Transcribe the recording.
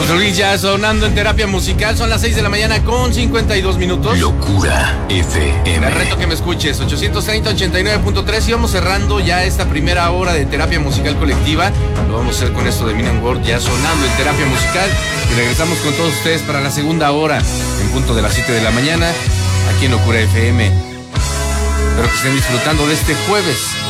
José Luis ya sonando en Terapia Musical. Son las 6 de la mañana con 52 minutos. Locura FM. Te reto que me escuches, 830-89.3. Y vamos cerrando ya esta primera hora de Terapia Musical Colectiva. Lo vamos a hacer con esto de Minan World ya sonando en Terapia Musical. Y regresamos con todos ustedes para la segunda hora, en punto de las 7 de la mañana, aquí en Locura FM. Espero que estén disfrutando de este jueves